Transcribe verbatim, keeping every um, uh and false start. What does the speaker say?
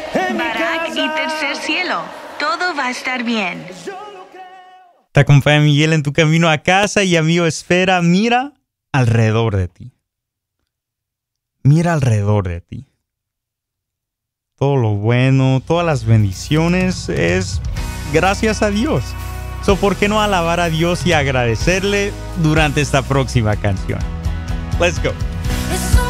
Barak y Tercer Cielo, todo va a estar bien. Te acompaña Miguel en tu camino a casa y amigo, espera, mira alrededor de ti. Mira alrededor de ti. Todo lo bueno, todas las bendiciones es gracias a Dios. So, ¿por qué no alabar a Dios y agradecerle durante esta próxima canción? Let's go.